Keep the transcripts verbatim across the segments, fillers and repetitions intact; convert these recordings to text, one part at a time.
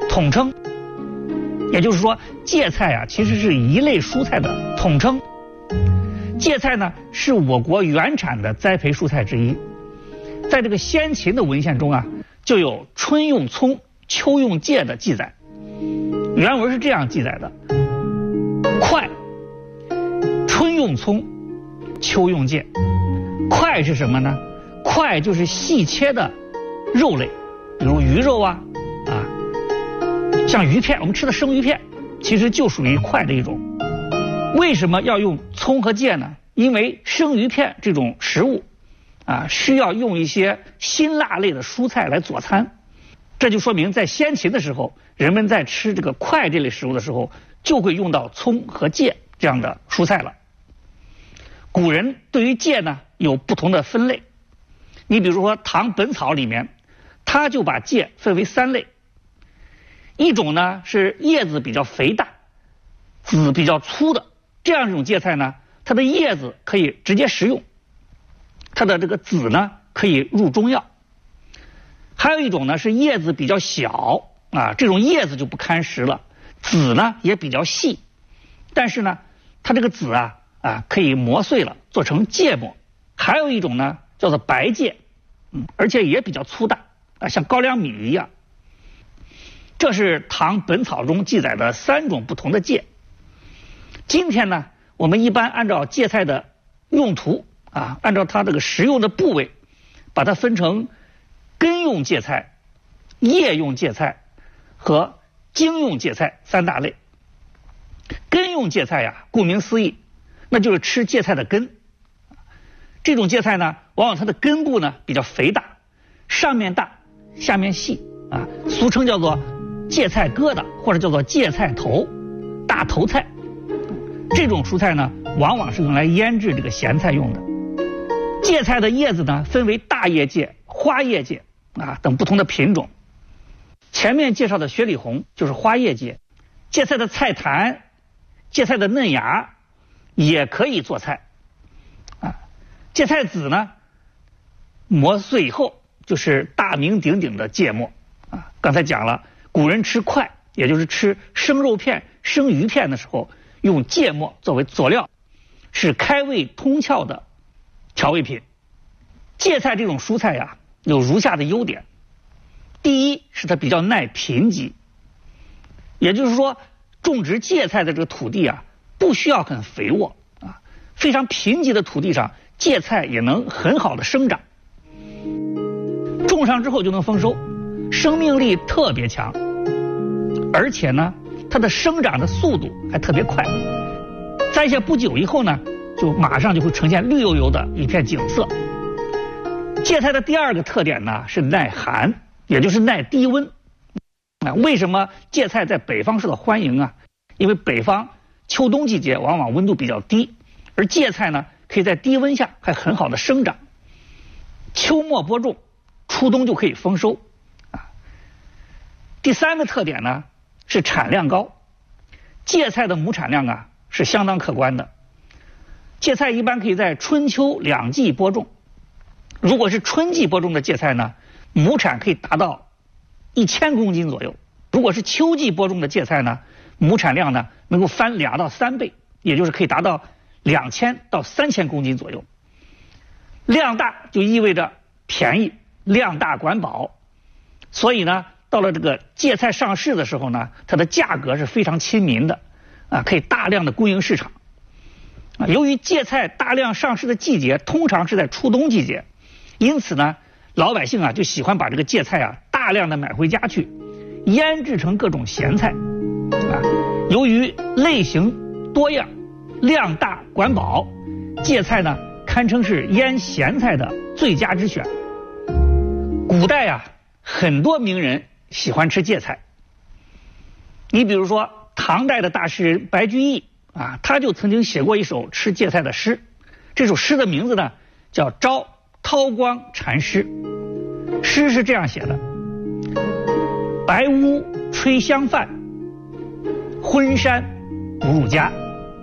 统称。也就是说，芥菜啊，其实是一类蔬菜的统称。芥菜呢，是我国原产的栽培蔬菜之一。在这个先秦的文献中啊，就有春用葱，秋用芥的记载。原文是这样记载的：脍，春用葱，秋用芥。脍是什么呢？脍就是细切的肉类，比如鱼肉啊，啊。像鱼片，我们吃的生鱼片，其实就属于脍的一种。为什么要用葱和芥呢？因为生鱼片这种食物，啊，需要用一些辛辣类的蔬菜来佐餐。这就说明在先秦的时候，人们在吃这个脍这类食物的时候，就会用到葱和芥这样的蔬菜了。古人对于芥呢有不同的分类，你比如说《唐本草》里面，他就把芥分为三类。一种呢是叶子比较肥大，籽比较粗的，这样一种芥菜呢，它的叶子可以直接食用，它的这个籽呢可以入中药。还有一种呢是叶子比较小啊，这种叶子就不堪食了，籽呢也比较细，但是呢它这个籽啊啊可以磨碎了做成芥末。还有一种呢叫做白芥，嗯，而且也比较粗大啊，像高粱米一样。这是《唐本草》中记载的三种不同的芥。今天呢，我们一般按照芥菜的用途啊，按照它这个食用的部位，把它分成根用芥菜、叶用芥菜和茎用芥菜三大类。根用芥菜呀，顾名思义，那就是吃芥菜的根。这种芥菜呢，往往它的根部呢比较肥大，上面大，下面细啊，俗称叫做芥菜疙瘩，或者叫做芥菜头、大头菜。这种蔬菜呢，往往是用来腌制这个咸菜用的。芥菜的叶子呢，分为大叶芥、花叶芥啊等不同的品种。前面介绍的雪里红就是花叶芥。芥菜的菜坛、芥菜的嫩芽也可以做菜啊。芥菜籽呢，磨碎以后就是大名鼎鼎的芥末啊。刚才讲了，古人吃脍，也就是吃生肉片、生鱼片的时候，用芥末作为佐料，是开胃通窍的调味品。芥菜这种蔬菜呀，有如下的优点：第一是它比较耐贫瘠，也就是说，种植芥菜的这个土地啊，不需要很肥沃啊，非常贫瘠的土地上，芥菜也能很好的生长，种上之后就能丰收，生命力特别强，而且呢，它的生长的速度还特别快，栽下不久以后呢，就马上就会呈现绿油油的一片景色。芥菜的第二个特点呢是耐寒，也就是耐低温。啊，为什么芥菜在北方受到欢迎啊？因为北方秋冬季节往往温度比较低，而芥菜呢可以在低温下还很好的生长，秋末播种，初冬就可以丰收。啊，第三个特点呢是产量高，芥菜的亩产量啊是相当可观的。芥菜一般可以在春秋两季播种，如果是春季播种的芥菜呢，亩产可以达到一千公斤左右；如果是秋季播种的芥菜呢，亩产量呢能够翻两到三倍，也就是可以达到两千到三千公斤左右。量大就意味着便宜，量大管饱，所以呢，到了这个芥菜上市的时候呢，它的价格是非常亲民的，啊，可以大量的供应市场。啊，由于芥菜大量上市的季节通常是在初冬季节，因此呢，老百姓啊就喜欢把这个芥菜啊大量的买回家去，腌制成各种咸菜。啊，由于类型多样，量大管饱，芥菜呢堪称是腌咸菜的最佳之选。古代啊，很多名人喜欢吃芥菜。你比如说唐代的大诗人白居易啊，他就曾经写过一首吃芥菜的诗。这首诗的名字呢叫《招韬光禅诗》。诗是这样写的：白屋吹香饭，昏山不入家。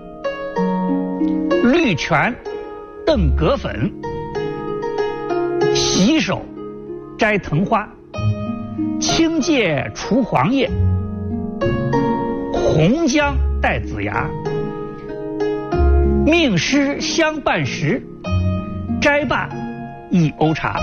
绿泉炖葛粉，洗手摘藤花。 青芥除黄叶，红姜带子芽，命师相伴时，摘罢一瓯茶。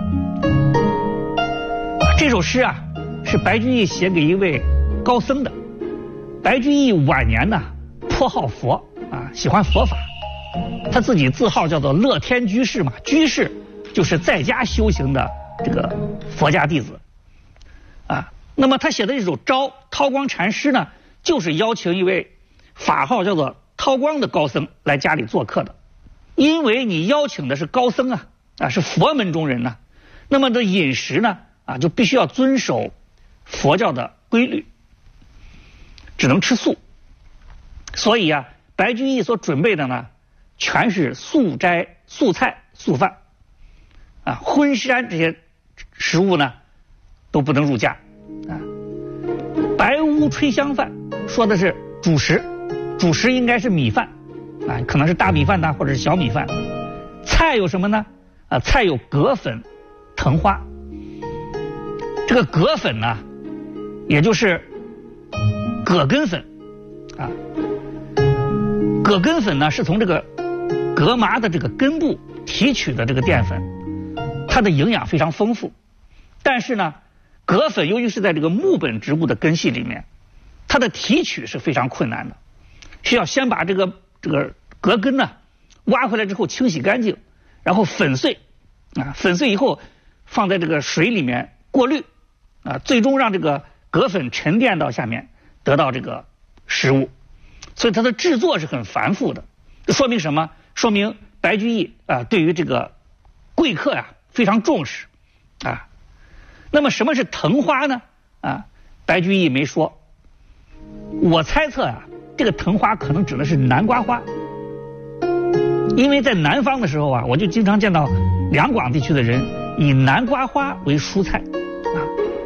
这首诗啊，是白居易写给一位高僧的。白居易晚年呢，颇好佛啊，喜欢佛法。他自己自号叫做乐天居士嘛，居士就是在家修行的这个佛家弟子啊。那么他写的这首《招韬光禅师》呢，就是邀请一位法号叫做韬光的高僧来家里做客的。因为你邀请的是高僧啊，啊是佛门中人呢、啊，那么这饮食呢啊就必须要遵守佛教的规律，只能吃素。所以啊，白居易所准备的呢，全是素斋、素菜、素饭，啊，荤山这些食物呢都不能入家啊。白屋炊香饭说的是主食，主食应该是米饭啊，可能是大米饭呐，或者是小米饭。菜有什么呢？啊，菜有葛粉、藤花。这个葛粉呢，也就是葛根粉啊。葛根粉呢是从这个葛麻的这个根部提取的这个淀粉，它的营养非常丰富。但是呢，葛粉由于是在这个木本植物的根系里面，它的提取是非常困难的，需要先把这个这个葛根呢挖回来之后清洗干净，然后粉碎啊，粉碎以后放在这个水里面过滤啊，最终让这个葛粉沉淀到下面，得到这个食物。所以它的制作是很繁复的，这说明什么？说明白居易啊对于这个贵客呀、啊、非常重视啊。那么什么是藤花呢？啊，白居易没说。我猜测啊，这个藤花可能指的是南瓜花，因为在南方的时候啊，我就经常见到两广地区的人以南瓜花为蔬菜啊。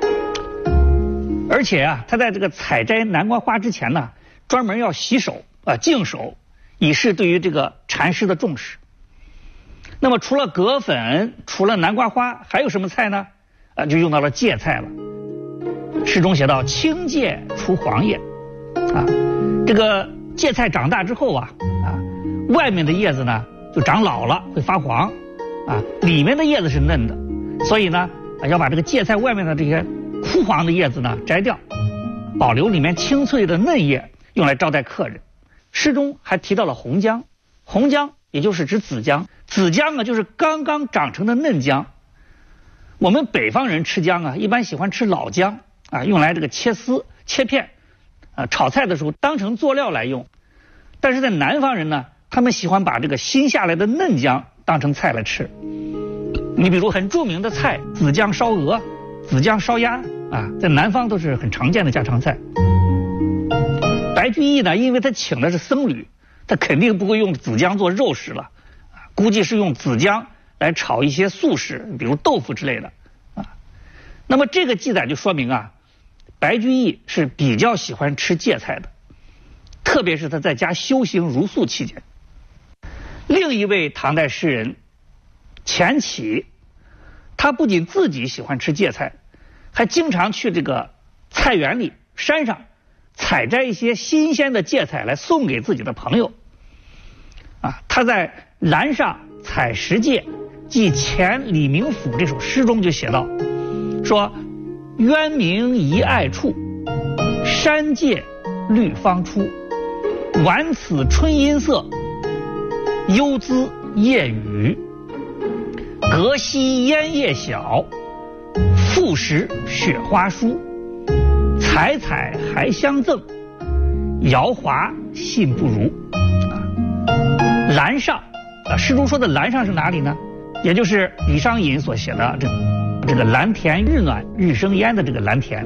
而且啊，他在这个采摘南瓜花之前呢，专门要洗手啊，净手，以示对于这个禅师的重视。那么除了葛粉，除了南瓜花，还有什么菜呢？啊，就用到了芥菜了。诗中写到青芥除黄叶啊，这个芥菜长大之后啊啊，外面的叶子呢就长老了，会发黄啊，里面的叶子是嫩的，所以呢啊要把这个芥菜外面的这些枯黄的叶子呢摘掉，保留里面清脆的嫩叶，用来招待客人。诗中还提到了红姜，红姜也就是指紫姜，紫姜啊就是刚刚长成的嫩姜。我们北方人吃姜啊，一般喜欢吃老姜啊，用来这个切丝、切片，啊炒菜的时候当成佐料来用。但是在南方人呢，他们喜欢把这个新下来的嫩姜当成菜来吃。你比如很著名的菜紫姜烧鹅、紫姜烧鸭啊，在南方都是很常见的家常菜。白居易呢，因为他请的是僧侣，他肯定不会用紫姜做肉食了，啊，估计是用紫姜来炒一些素食，比如豆腐之类的啊。那么这个记载就说明啊，白居易是比较喜欢吃芥菜的，特别是他在家修行茹素期间。另一位唐代诗人钱起，他不仅自己喜欢吃芥菜，还经常去这个菜园里、山上采摘一些新鲜的芥菜来送给自己的朋友啊。他在《栏上采食芥记前李明府》这首诗中就写道，说渊明一爱处，山芥绿方出，晚此春阴色，幽滋夜雨，隔溪烟叶小，复食雪花疏，采采还相赠，瑶华信不如。栏上啊，诗中说的栏上是哪里呢？也就是李商隐所写的这这个蓝田日暖日生烟的这个蓝田。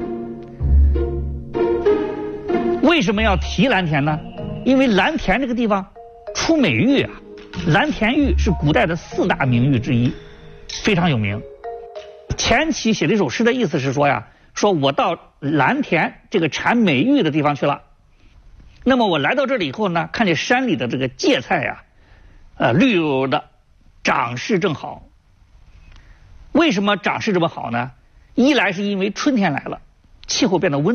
为什么要提蓝田呢？因为蓝田这个地方出美玉啊，蓝田玉是古代的四大名玉之一，非常有名。钱起写这首诗的意思是说呀，说我到蓝田这个产美玉的地方去了，那么我来到这里以后呢，看见山里的这个芥菜呀、啊，呃，绿油油的，长势正好。为什么长势这么好呢？ 一来是因为春天来了，气候变得温